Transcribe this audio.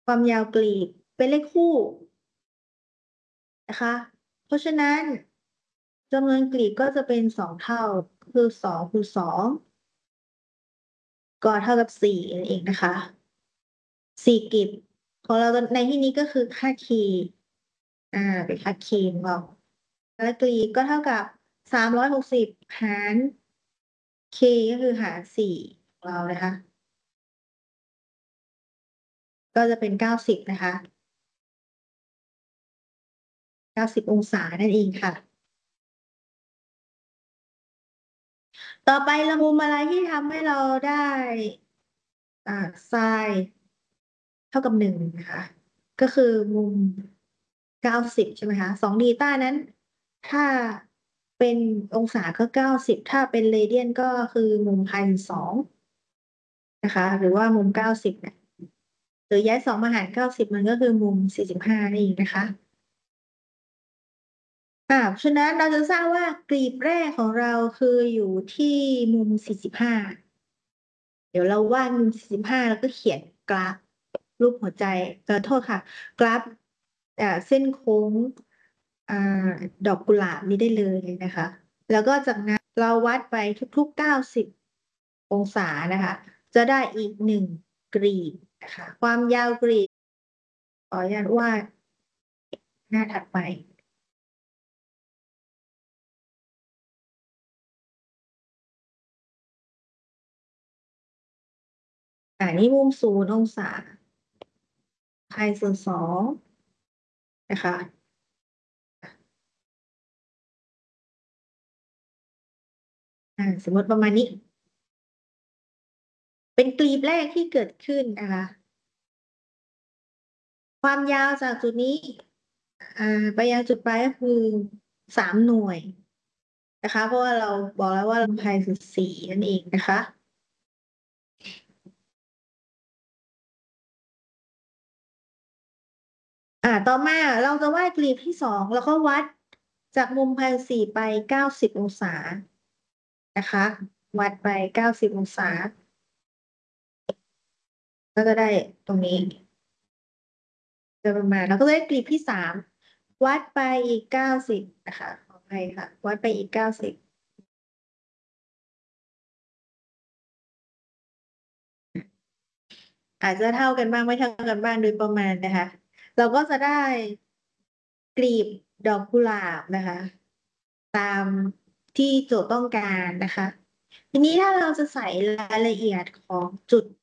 ความยาวกลีบเป็นเลขคู่นะคะ เพราะฉะนั้นจำนวนกลีบก็จะเป็น2 เท่าคือ2 คูณ 2ก็เท่ากับ4นั่นเองนะคะ4 กลีบของเราในที่นี้ก็คือค่าคีอ่าเป็นค่าคีของเราแล้วกลีบก็เท่ากับ360หารเคก็คือหาร4ของเรานะคะก็จะเป็น90นะคะ90 องศานั่นเองค่ะต่อไปเรามุมอะไรที่ทำให้เราได้ไซน์เท่ากับ1นะคะก็คือมุม90ใช่ไหมคะ2 ดีต้านั้นถ้าเป็นองศาก็90ถ้าเป็นเรเดียนก็คือมุม1,200นะคะหรือว่ามุม90เนี่ยหรือย้าย2มาหาร90มันก็คือมุม45นี่เองนะคะเพราะฉะนั้นเราจะทราบว่ากลีบแรกของเราคืออยู่ที่มุม45เดี๋ยวเราวาดมุม45แล้วก็เขียนกราฟรูปหัวใจโทษค่ะกราฟเส้นโค้งอ่าดอกกุหลาบนี้ได้เลยนะคะแล้วก็จากนั้นเราวัดไปทุกๆ90 องศานะคะจะได้อีก1 กรีดนะคะความยาวกรีดขออนุญาตวาดหน้าถัดไปนี่มุม0 องศาπ/2นะคะสมมติประมาณนี้เป็นกลีบแรกที่เกิดขึ้นนะคะความยาวจากจุดนี้อ่าไปยังจุดปลายก็คือ3 หน่วยนะคะเพราะว่าเราบอกแล้วว่าลำไพคือ4นั่นเองนะคะต่อมาเราจะวาดกลีบที่2แล้วก็วัดจากมุม1,400ไป90 องศานะคะวัดไป90 องศาก็จะได้ตรงนี้โดยประมาณเราก็จะได้กลีบที่3วัดไปอีก90นะคะขออภัยค่ะวัดไปอีก90 อาจจะเท่ากันบ้างไม่เท่ากันบ้างโดยประมาณนะคะเราก็จะได้กลีบดอกกุหลาบนะคะตามที่โจทย์ต้องการนะคะทีนี้ถ้าเราจะใส่รายละเอียดของจุด